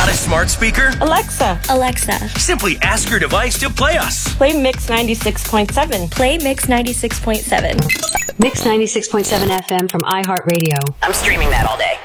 Got a smart speaker? Alexa. Alexa. Simply ask your device to play us. Play Mix 96.7. Play Mix 96.7. Mix 96.7 FM from iHeartRadio. I'm streaming that all day.